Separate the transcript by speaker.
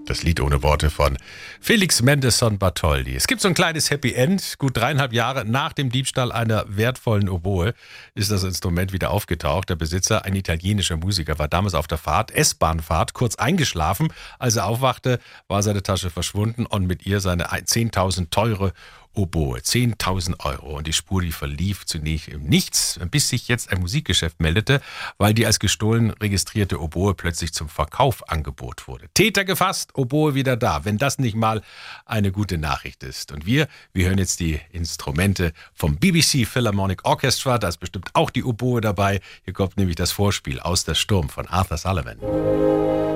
Speaker 1: Das Lied ohne Worte von Felix Mendelssohn Bartholdy. Es gibt so ein kleines Happy End. Gut 3,5 Jahre nach dem Diebstahl einer wertvollen Oboe ist das Instrument wieder aufgetaucht. Der Besitzer, ein italienischer Musiker, war damals auf der S-Bahn-Fahrt, kurz eingeschlafen. Als er aufwachte, war seine Tasche verschwunden und mit ihr seine 10.000 teure Oboe, 10.000 Euro. Und die Spur, die verlief zunächst im Nichts, bis sich jetzt ein Musikgeschäft meldete, weil die als gestohlen registrierte Oboe plötzlich zum Verkauf angeboten wurde. Täter gefasst, Oboe wieder da, wenn das nicht mal eine gute Nachricht ist. Und wir hören jetzt die Instrumente vom BBC Philharmonic Orchestra, da ist bestimmt auch die Oboe dabei. Hier kommt nämlich das Vorspiel aus der Sturm von Arthur Sullivan.